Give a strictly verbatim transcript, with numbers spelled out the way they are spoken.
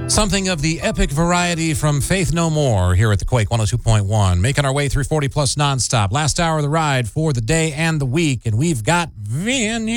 Something of the epic variety from Faith No More here at the Quake one oh two point one. Making our way through forty plus nonstop. Last hour of the ride for the day and the week, and we've got Vinny.